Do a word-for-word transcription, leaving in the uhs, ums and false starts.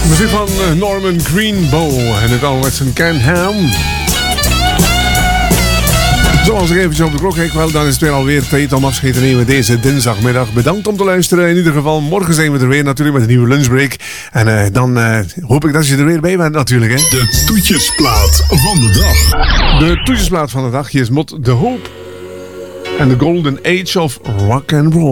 Muziek van Norman Greenbow en het al met zijn Ken Ham. Zoals ik eventjes op de klok kijk, wel, dan is het weer alweer tijd om afscheid te nemen deze dinsdagmiddag. Bedankt om te luisteren. In ieder geval, morgen zijn we er weer natuurlijk met een nieuwe lunchbreak. En uh, dan uh, hoop ik dat je er weer bij bent natuurlijk. Hè. De toetjesplaat van de dag. De toetjesplaat van de dag. Hier is Mot de Hoop. En The Golden Age of Rock and Roll.